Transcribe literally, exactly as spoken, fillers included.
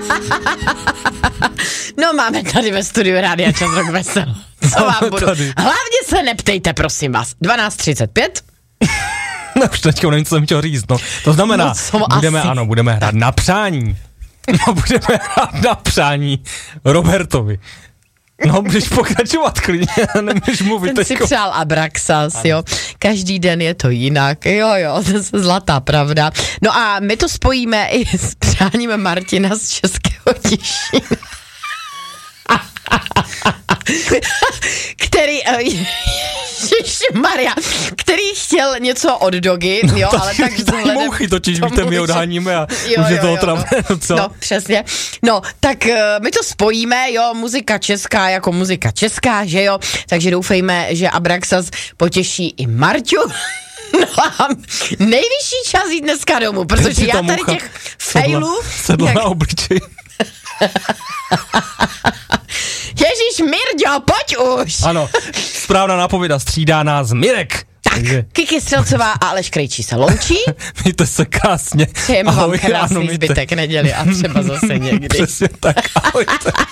No máme tady ve studiu Rádia Čas Rock Veselo. Co vám budu? Tady. Hlavně se neptejte, prosím vás. dvanáct třicet pět No už teďka nevím, co jsem chtěl říct, no. To znamená, no, co budeme, asi? ano, budeme hrát na přání. No, budeme hrát na přání Robertovi. No, můžeš pokračovat klidně, nemůžeš mluvit Ten si teďko. přál Abraxas, ano. Jo. Každý den je to jinak, jo, jo, to je zlatá pravda. No a my to spojíme i s přáním Martina z Českého Těšína. Který, ježišmarja, který chtěl něco od Dogy, jo, no, ale tak vzhledem... mouchy totiž, víte, my odháníme a jo, už je to otravné, no co? No, přesně. No, tak uh, my to spojíme, jo, muzika česká jako muzika česká, že jo, takže doufejme, že Abraxas potěší i Marťu. No a nejvyšší čas jít dneska domů, protože já tady těch failů... Sedla jak... na obličej. Ježíš, Mirďo, pojď už! Ano, správná nápověda, střídá nás Mirek. Tak, Takže... Kiki Střelcová a Aleš Krejčí se loučí. Mějte se krásně. Přejeme vám krásný zbytek neděli a třeba zase někdy. Přesně tak, ahojte.